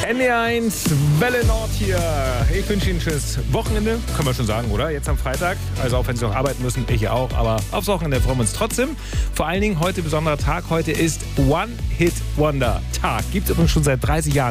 NDR1, Welle Nord hier. Ich wünsche Ihnen ein schönes Wochenende, können wir schon sagen, oder? Jetzt am Freitag, also auch wenn Sie noch arbeiten müssen, ich ja auch, aber aufs Wochenende freuen wir uns trotzdem. Vor allen Dingen heute besonderer Tag, heute ist One-Hit-Wonder-Tag. Gibt es übrigens schon seit 30 Jahren.